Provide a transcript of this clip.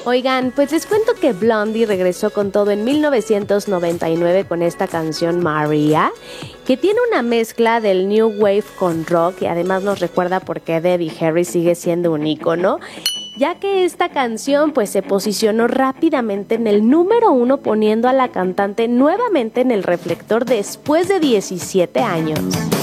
Oigan, pues les cuento que Blondie regresó con todo en 1999 con esta canción Maria, que tiene una mezcla del New Wave con rock y además nos recuerda por qué Debbie Harry sigue siendo un ícono, ya que esta canción pues se posicionó rápidamente en el número 1 poniendo a la cantante nuevamente en el reflector después de 17 años.